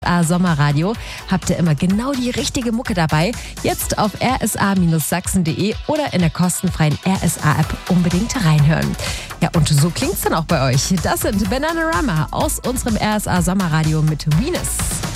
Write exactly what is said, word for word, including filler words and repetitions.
Sommerradio habt ihr immer genau die richtige Mucke dabei. Jetzt auf r s a Bindestrich sachsen punkt de oder in der kostenfreien R S A-App unbedingt reinhören. Ja, und so klingt's dann auch bei euch. Das sind Bananarama aus unserem R S A Sommerradio mit Venus.